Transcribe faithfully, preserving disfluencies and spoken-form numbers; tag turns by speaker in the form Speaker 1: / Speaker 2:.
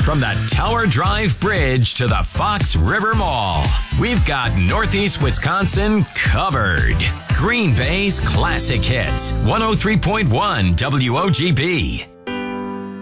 Speaker 1: From the Tower Drive Bridge to the Fox River Mall, we've got Northeast Wisconsin covered. Green Bay's classic hits, one oh three point one W O G B.